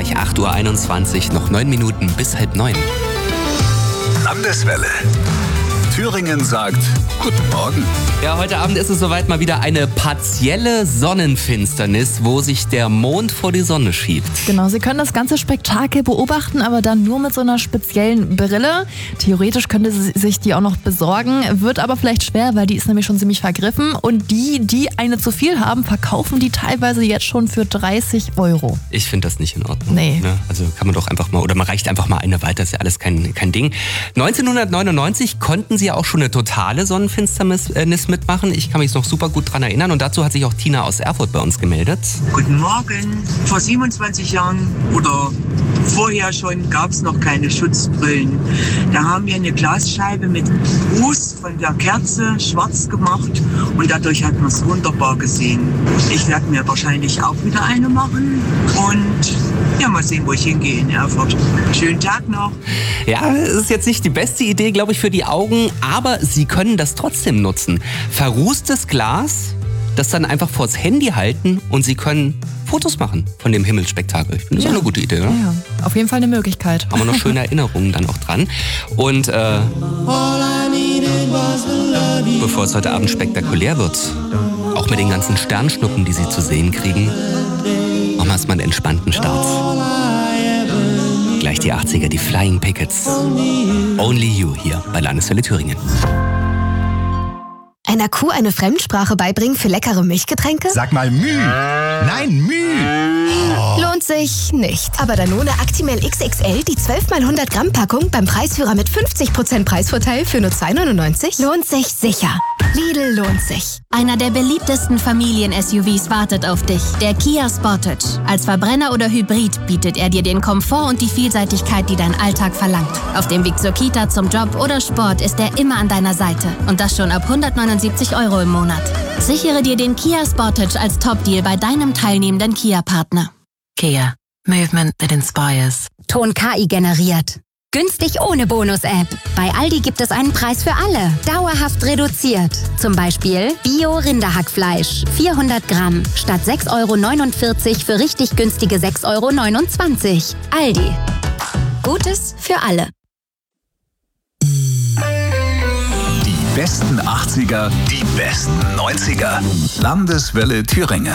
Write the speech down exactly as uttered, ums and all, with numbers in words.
gleich acht Uhr einundzwanzig, noch neun Minuten bis halb neun. Landeswelle. Thüringen sagt Guten Morgen. Ja, heute Abend ist es soweit, mal wieder eine partielle Sonnenfinsternis, wo sich der Mond vor die Sonne schiebt. Genau, Sie können das ganze Spektakel beobachten, aber dann nur mit so einer speziellen Brille. Theoretisch könnte Sie sich die auch noch besorgen, wird aber vielleicht schwer, weil die ist nämlich schon ziemlich vergriffen. Und die, die eine zu viel haben, verkaufen die teilweise jetzt schon für dreißig Euro. Ich finde das nicht in Ordnung. Nee. Ne? Also kann man doch einfach mal, oder man reicht einfach mal eine weiter, ist ja alles kein, kein Ding. neunzehnhundertneunundneunzig konnten sie ja auch schon eine totale Sonnenfinsternis mitmachen. Ich kann mich noch super gut dran erinnern und dazu hat sich auch Tina aus Erfurt bei uns gemeldet. Guten Morgen. Vor siebenundzwanzig Jahren oder vorher schon gab es noch keine Schutzbrillen. Da haben wir eine Glasscheibe mit Ruß von der Kerze schwarz gemacht und dadurch hat man es wunderbar gesehen. Ich werde mir wahrscheinlich auch wieder eine machen und ja, mal sehen, wo ich hingehe in Erfurt. Schönen Tag noch. Ja, es ist jetzt nicht die beste Idee, glaube ich, für die Augen, aber Sie können das trotzdem nutzen. Verrußtes Glas, das dann einfach vors Handy halten und Sie können Fotos machen von dem Himmelsspektakel. Ich finde das Ja. auch eine gute Idee, ne? Ja, auf jeden Fall eine Möglichkeit. Haben wir noch schöne Erinnerungen dann auch dran. Und äh, bevor es heute Abend spektakulär wird, auch mit den ganzen Sternschnuppen, die Sie zu sehen kriegen, machen wir erstmal einen entspannten Start. Gleich die achtziger, die Flying Pickets. Only You hier bei Landeswelle Thüringen. Einer Kuh eine Fremdsprache beibringen für leckere Milchgetränke? Sag mal Müh. Nein, Müh. Oh. Lohnt sich nicht. Aber Danone Actimel X X L, die zwölf mal hundert Gramm Packung beim Preisführer mit fünfzig Prozent Preisvorteil für nur zwei neunundneunzig? Lohnt sich sicher. Lidl lohnt sich. Einer der beliebtesten Familien-S U Vs wartet auf dich, der Kia Sportage. Als Verbrenner oder Hybrid bietet er dir den Komfort und die Vielseitigkeit, die dein Alltag verlangt. Auf dem Weg zur Kita, zum Job oder Sport ist er immer an deiner Seite. Und das schon ab hundertneunundsiebzig Euro im Monat. Sichere dir den Kia Sportage als Top-Deal bei deinem teilnehmenden Kia-Partner. Kia. Movement that inspires. Ton K I generiert. Günstig ohne Bonus-App. Bei Aldi gibt es einen Preis für alle. Dauerhaft reduziert. Zum Beispiel Bio-Rinderhackfleisch. vierhundert Gramm. Statt sechs Euro neunundvierzig für richtig günstige sechs Euro neunundzwanzig. Aldi. Gutes für alle. Die besten achtziger, die besten neunziger. Landeswelle Thüringen.